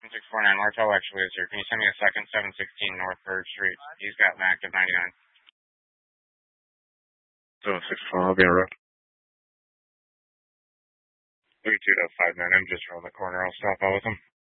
649 Martel actually is here. Can you send me a second 716 North 3rd Street? He's got an active 99. 764, I'll be on road. 32.59, I'm just around the corner. I'll stop out with him.